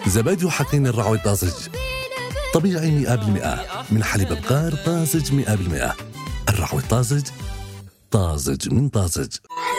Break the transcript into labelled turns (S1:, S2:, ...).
S1: زبادي وحقين الرعوي الطازج طبيعي 100% من حليب بقار طازج 100%. الرعوي الطازج طازج من طازج.